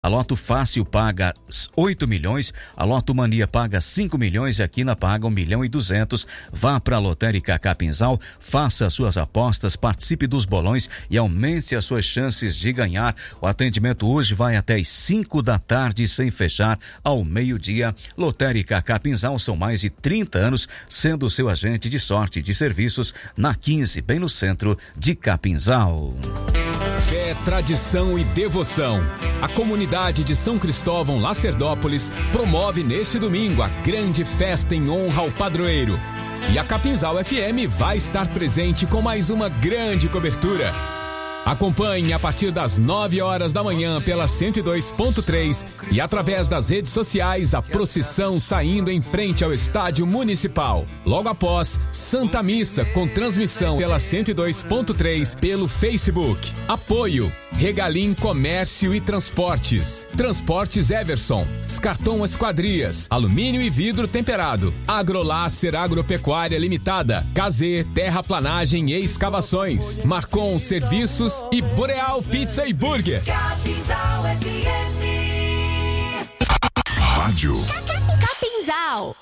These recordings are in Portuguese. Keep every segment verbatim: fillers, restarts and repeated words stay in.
A Loto Fácil paga oito milhões, a Loto Mania paga cinco milhões e a Quina paga um milhão e duzentos. Vá para a Lotérica Capinzal, faça suas apostas, participe dos bolões e aumente as suas chances de ganhar. O atendimento hoje vai até as cinco da tarde, sem fechar ao meio-dia. Lotérica Capinzal, são mais de trinta anos sendo seu agente de sorte e de serviços na quinze, bem no centro de Capinzal. Fé, tradição e devoção. A comunidade de São Cristóvão Lacerdópolis promove neste domingo a grande festa em honra ao padroeiro. E a Capinzal F M vai estar presente com mais uma grande cobertura. Acompanhe a partir das nove horas da manhã pela cento e dois ponto três e através das redes sociais a procissão saindo em frente ao Estádio Municipal. Logo após, Santa Missa com transmissão pela cento e dois ponto três pelo Facebook. Apoio Regalim Comércio e Transportes, Transportes Everson, Escarton Esquadrias, Alumínio e Vidro Temperado, Agrolácer Agropecuária Limitada, K Z Terraplanagem e Escavações, Marcon Serviços e Boreal Pizza e Burger. Capinzal F M. Rádio Capinzal.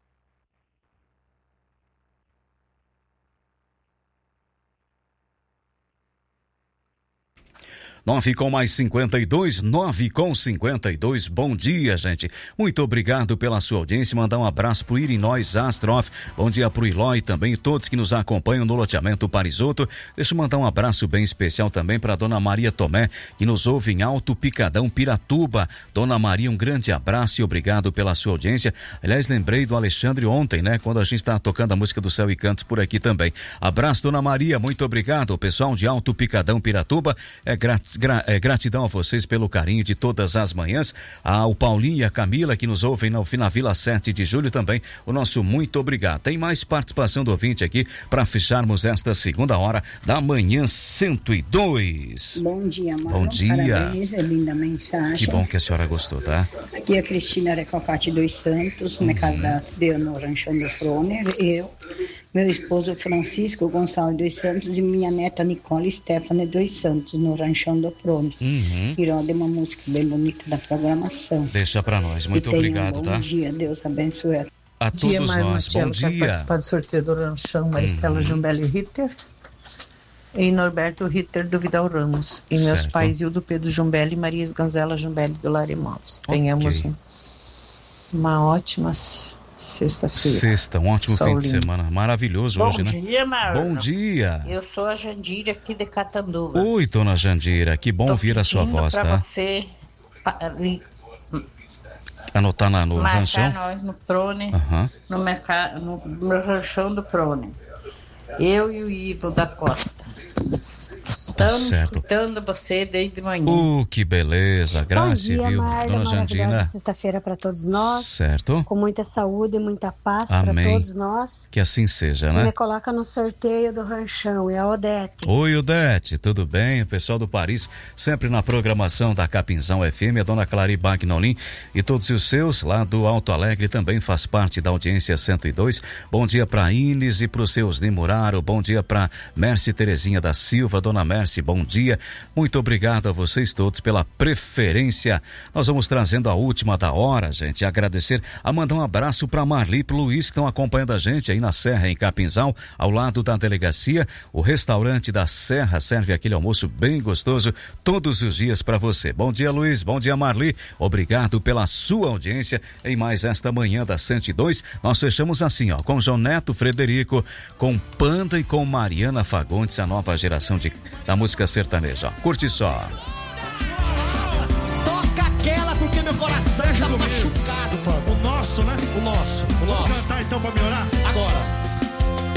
Nove com mais cinquenta e dois, nove com cinquenta e dois. Bom dia, gente. Muito obrigado pela sua audiência. Mandar um abraço pro Irinóis Astrof. Bom dia pro Ilói também, todos que nos acompanham no loteamento Parisoto. Deixa eu mandar um abraço bem especial também para Dona Maria Tomé, que nos ouve em Alto Picadão, Piratuba. Dona Maria, um grande abraço e obrigado pela sua audiência. Aliás, lembrei do Alexandre ontem, né? Quando a gente tá tocando a música do Céu e Cantos por aqui também. Abraço, Dona Maria, muito obrigado. O pessoal de Alto Picadão, Piratuba, é grátis. Gra- é, gratidão a vocês pelo carinho de todas as manhãs. Ao Paulinho e a Camila que nos ouvem na, na Vila sete de Julho também, o nosso muito obrigado. Tem mais participação do ouvinte aqui para fecharmos esta segunda hora da manhã cento e dois. Bom dia, mano. Bom dia. Parabéns, é linda mensagem. Que bom que a senhora gostou, tá? Aqui é a Cristina Arecocati dos Santos, uhum. Minha cadastre no Ranchão do Froner, eu, meu esposo Francisco Gonçalves dos Santos e minha neta Nicole Stephanie dos Santos, no Ranchão do Froner. Uhum. Quiró deu uma música bem bonita da programação. Deixa pra nós, muito obrigado, um tá? Bom dia, Deus abençoe. A todos dia, Mário nós, Matiello, bom dia. Quero participar do sorteio do Ranchão, Maristela uhum. Jumbelli Ritter e Norberto Ritter do Vidal Ramos. E certo. Meus pais, Hildo Pedro Jumbelli e Maria Esganzela Jumbelli do Lar Imóveis. Okay. Tenhamos um, uma ótima sexta-feira. Sexta, um ótimo Sol fim lindo. De semana. Maravilhoso bom hoje, né? Bom dia, Mário. Bom dia. Eu sou a Jandira aqui de Catanduva. Oi, dona Jandira, que bom Tô ouvir a sua voz, pra tá? Você pa, li, anotar na, no marcar ranchão? Nós no Prone, uhum. no, mercado, no, no ranchão do Prone. Eu e o Ivo da Costa. Estamos certo. escutando você desde manhã. Uh, que beleza, graças, viu? Marda, dona Jandina. Sexta-feira para todos nós. Certo. Com muita saúde e muita paz para todos nós. Que assim seja, e né? Me coloca no sorteio do ranchão, é a Odete. Oi, Odete, tudo bem? O pessoal do Paris, sempre na programação da Capinzal F M, a dona Clary Bagnolim e todos os seus lá do Alto Alegre também faz parte da audiência cento e dois. Bom dia para Inês e para os seus Nimuraro. Bom dia para Mércia Terezinha da Silva, dona Mércia. Bom dia, muito obrigado a vocês todos pela preferência. Nós vamos trazendo a última da hora, gente, agradecer, a mandar um abraço para Marli e pro Luiz que estão acompanhando a gente aí na Serra, em Capinzal, ao lado da delegacia. O restaurante da Serra serve aquele almoço bem gostoso todos os dias para você. Bom dia, Luiz, bom dia, Marli, obrigado pela sua audiência em mais esta manhã da cento e dois. Nós fechamos assim, ó, com João Neto Frederico, com Panda e com Mariana Fagundes, a nova geração de da música sertaneja, ó. Curte só. Toca aquela porque meu coração já tá machucado, Panda. O nosso, né? O nosso. O nosso. Vamos cantar então pra melhorar? Agora.